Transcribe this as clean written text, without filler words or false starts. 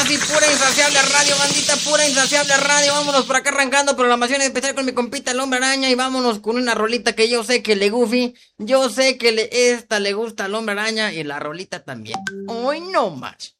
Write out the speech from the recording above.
sí, pura insaciable radio, bandita, pura insaciable radio. Vámonos por acá arrancando programación especial con mi compita el Hombre Araña. Y vámonos con una rolita que yo sé que le Goofy, yo sé que esta le gusta al Hombre Araña y la rolita también. Hoy no más.